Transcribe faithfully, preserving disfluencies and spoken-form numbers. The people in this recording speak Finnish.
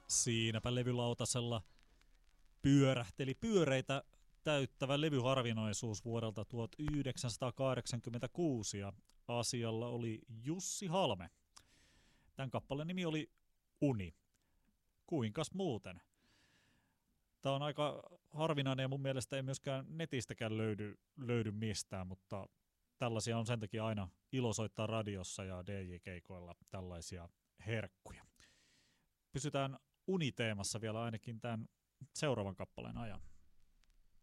Siinäpä levylautasella pyörähteli pyöreitä täyttävä levyharvinaisuus vuodelta tuhatyhdeksänsataakahdeksankymmentäkuusi ja asialla oli Jussi Halme. Tämän kappaleen nimi oli Uni. Kuinkas muuten? Tämä on aika harvinainen ja mun mielestä ei myöskään netistäkään löydy, löydy mistään, mutta tällaisia on sen takia aina ilo soittaa radiossa ja D J-keikoilla tällaisia herkkuja. Pysytään uniteemassa vielä ainakin tämän seuraavan kappaleen ajan.